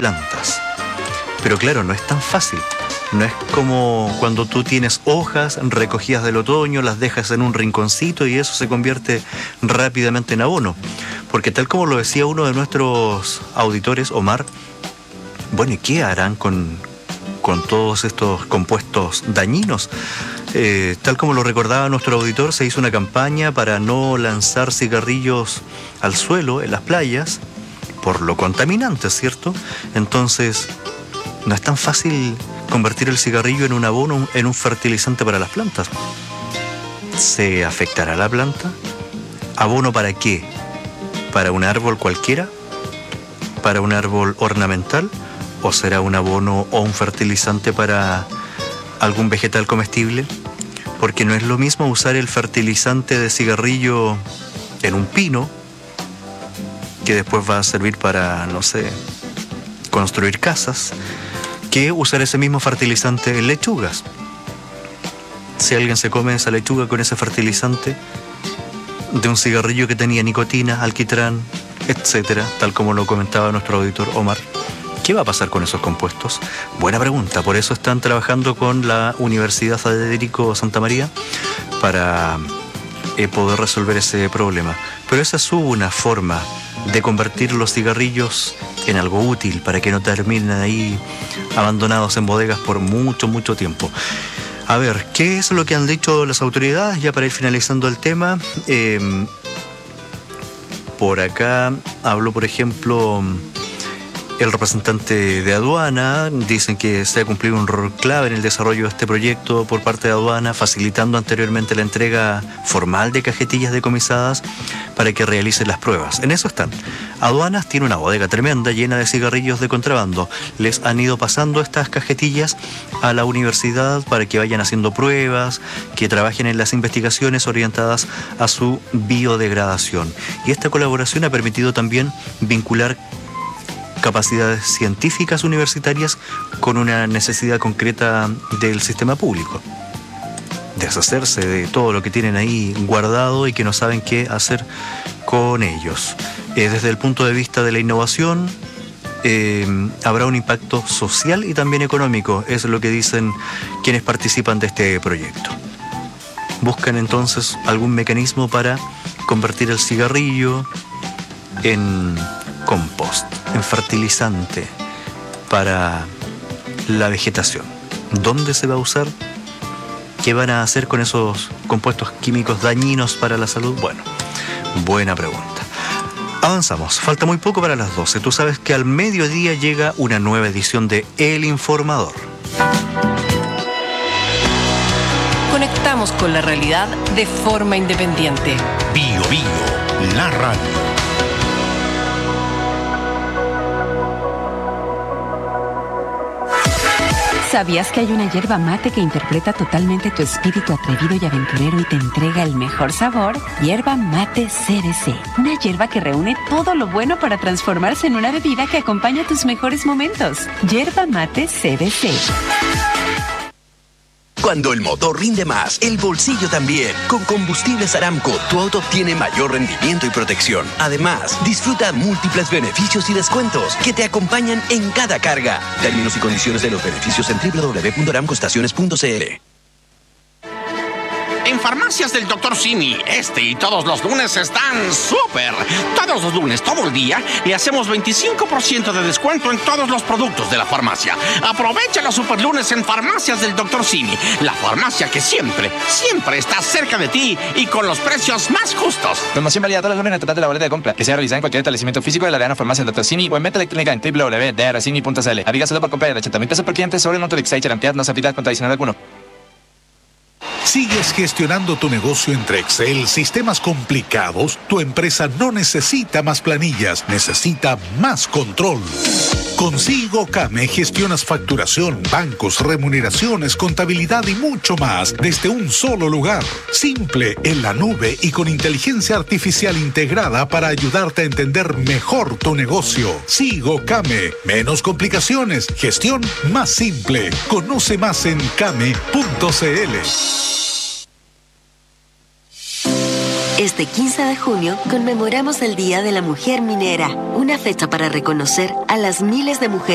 plantas. Pero claro, no es tan fácil. No es como cuando tú tienes hojas recogidas del otoño, las dejas en un rinconcito y eso se convierte rápidamente en abono. Porque tal como lo decía uno de nuestros auditores, Omar, bueno, ¿y qué harán con todos estos compuestos dañinos? Tal como lo recordaba nuestro auditor, se hizo una campaña para no lanzar cigarrillos al suelo en las playas por lo contaminante, ¿cierto? Entonces, no es tan fácil convertir el cigarrillo en un abono, en un fertilizante para las plantas. ¿Se afectará la planta? ¿Abono para qué? ¿Para un árbol cualquiera? ¿Para un árbol ornamental? ¿O será un abono o un fertilizante para algún vegetal comestible? Porque no es lo mismo usar el fertilizante de cigarrillo en un pino, que después va a servir para, no sé, construir casas, que usar ese mismo fertilizante en lechugas. Si alguien se come esa lechuga con ese fertilizante de un cigarrillo que tenía nicotina, alquitrán, etcétera, tal como lo comentaba nuestro auditor Omar, ¿qué va a pasar con esos compuestos? Buena pregunta. Por eso están trabajando con la Universidad Federico Santa María para poder resolver ese problema. Pero esa es una forma de convertir los cigarrillos en algo útil para que no terminen ahí abandonados en bodegas por mucho, mucho tiempo. A ver, ¿qué es lo que han dicho las autoridades? Ya para ir finalizando el tema, por acá habló, por ejemplo, el representante de aduana. Dicen que se ha cumplido un rol clave en el desarrollo de este proyecto por parte de aduana, facilitando anteriormente la entrega formal de cajetillas decomisadas para que realicen las pruebas. En eso están. Aduanas tiene una bodega tremenda llena de cigarrillos de contrabando. Les han ido pasando estas cajetillas a la universidad para que vayan haciendo pruebas, que trabajen en las investigaciones orientadas a su biodegradación. Y esta colaboración ha permitido también vincular capacidades científicas universitarias con una necesidad concreta del sistema público. Deshacerse de todo lo que tienen ahí guardado y que no saben qué hacer con ellos. Desde el punto de vista de la innovación, habrá un impacto social y también económico, es lo que dicen quienes participan de este proyecto. Buscan entonces algún mecanismo para convertir el cigarrillo en compost, en fertilizante para la vegetación. ¿Dónde se va a usar? ¿Qué van a hacer con esos compuestos químicos dañinos para la salud? Bueno, buena pregunta. Avanzamos, falta muy poco para las 12. Tú sabes que al mediodía llega una nueva edición de El Informador. Conectamos con la realidad de forma independiente. Bio Bio, la radio. ¿Sabías que hay una yerba mate que interpreta totalmente tu espíritu atrevido y aventurero y te entrega el mejor sabor? Yerba Mate CBC. Una yerba que reúne todo lo bueno para transformarse en una bebida que acompaña tus mejores momentos. Yerba Mate CBC. Cuando el motor rinde más, el bolsillo también. Con Combustibles Aramco, tu auto obtiene mayor rendimiento y protección. Además, disfruta múltiples beneficios y descuentos que te acompañan en cada carga. Términos y condiciones de los beneficios en www.aramcoestaciones.cl. En Farmacias del Dr. Simi, este y todos los lunes están súper. Todos los lunes, todo el día, le hacemos 25% de descuento en todos los productos de la farmacia. Aprovecha los super lunes en Farmacias del Dr. Simi, la farmacia que siempre, siempre está cerca de ti y con los precios más justos. Promoción válida todos los lunes en el total de la boleta de compra, que sea realizada en cualquier establecimiento físico de la Arena Farmacia del Dr. Simi o en venta electrónica en www.drcini.cl. Aplica solo por compra de 80,000 pesos por cliente sobre el monto de Excite, cantidad no se aplica con adicional alguno. ¿Sigues gestionando tu negocio entre Excel, sistemas complicados? Tu empresa no necesita más planillas, necesita más control. Con Sigo Kame gestionas facturación, bancos, remuneraciones, contabilidad y mucho más desde un solo lugar. Simple, en la nube y con inteligencia artificial integrada para ayudarte a entender mejor tu negocio. Sigo Kame. Menos complicaciones, gestión más simple. Conoce más en kame.cl. Este 15 de junio conmemoramos el Día de la Mujer Minera, una fecha para reconocer a las miles de mujeres